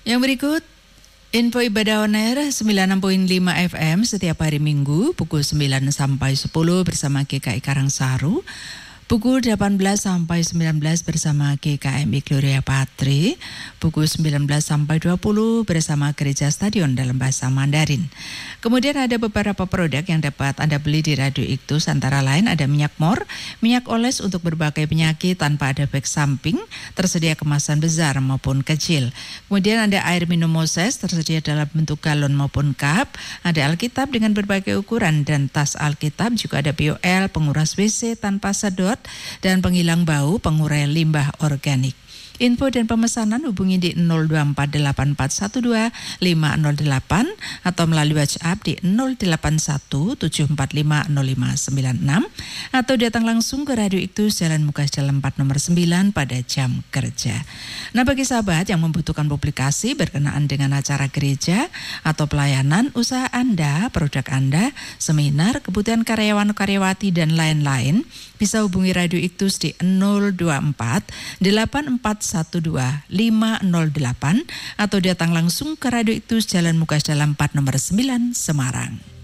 Yang berikut, info ibadah on air 96.5 FM setiap hari Minggu pukul 9 sampai 10 bersama GKI Karangsaru. Pukul 18 sampai 19 bersama GKMI Gloria Patri, pukul 19 sampai 20 bersama Gereja Stadion dalam bahasa Mandarin. Kemudian ada beberapa produk yang dapat Anda beli di Radio Iktus, antara lain ada minyak mor, minyak oles untuk berbagai penyakit tanpa ada efek samping, tersedia kemasan besar maupun kecil. Kemudian ada air minum Moses, tersedia dalam bentuk galon maupun cup, ada Alkitab dengan berbagai ukuran dan tas Alkitab, juga ada BOL, penguras WC tanpa sedot, dan penghilang bau, pengurai limbah organik. Info dan pemesanan hubungi di 0248412508 atau melalui WhatsApp di 0817450596 atau datang langsung ke Radio Iktus Jalan Mukas Jalan 4 nomor 9 pada jam kerja. Nah, bagi sahabat yang membutuhkan publikasi berkenaan dengan acara gereja atau pelayanan, usaha Anda, produk Anda, seminar, kebutuhan karyawan-karyawati dan lain-lain, bisa hubungi Radio Iktus di 024 8412 508 atau datang langsung ke Radio Iktus Jalan Mukas Jalan 4 nomor 9 Semarang.